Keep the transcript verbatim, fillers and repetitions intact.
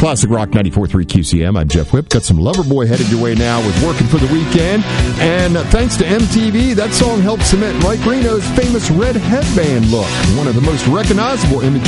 Classic Rock ninety-four point three Q C M. I'm Jeff Whip. Got some Loverboy headed your way now with Working for the Weekend. And uh, thanks to M T V, that song helped cement Mike Reno's famous red headband look, one of the most recognizable images